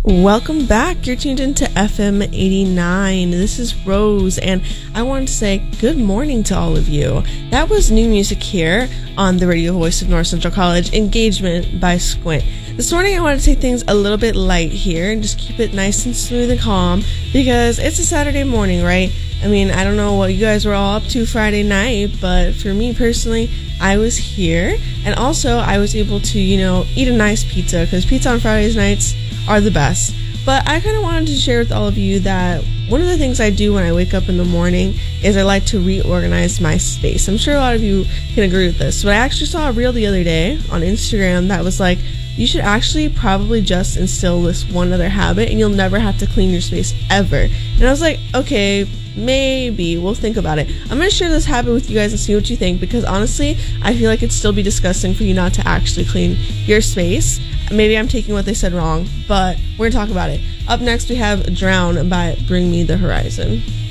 Welcome back. You're tuned into FM 89. This is Rose, and I wanted to say good morning to all of you. That was new music here on the radio voice of North Central College, Engagement by Squint. This morning I wanted to take things a little bit light here and just keep it nice and smooth and calm because it's a Saturday morning, right? I mean, I don't know what you guys were all up to Friday night, but for me personally, I was here, and also I was able to, eat a nice pizza because pizza on Fridays nights are the best. But I kind of wanted to share with all of you that one of the things I do when I wake up in the morning is I like to reorganize my space. I'm sure a lot of you can agree with this, but I actually saw a reel the other day on Instagram that was like, you should actually probably just instill this one other habit and you'll never have to clean your space ever. And I was like, okay, maybe we'll think about it. I'm going to share this habit with you guys and see what you think, because honestly, I feel like it'd still be disgusting for you not to actually clean your space. Maybe I'm taking what they said wrong, but we're going to talk about it. Up next, we have Drown by Bring Me the Horizon.